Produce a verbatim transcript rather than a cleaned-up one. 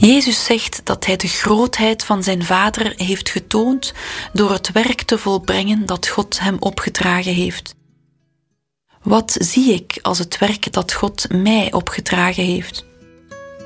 Jezus zegt dat hij de grootheid van zijn Vader heeft getoond door het werk te volbrengen dat God hem opgedragen heeft. Wat zie ik als het werk dat God mij opgedragen heeft?